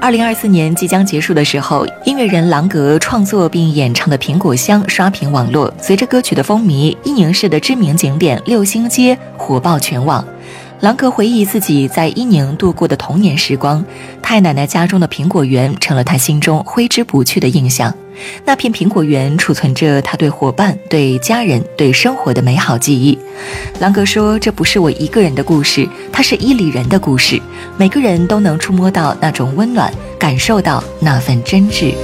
2024年即将结束的时候，音乐人郎格创作并演唱的《苹果香》刷屏网络，随着歌曲的风靡，伊宁市的知名景点六星街火爆全网。郎格回忆自己在伊宁度过的童年时光，太奶奶家中的苹果园成了他心中挥之不去的印象。那片苹果园储存着他对伙伴、对家人、对生活的美好记忆。郎格说，这不是我一个人的故事，它是伊犁人的故事，每个人都能触摸到那种温暖，感受到那份真挚。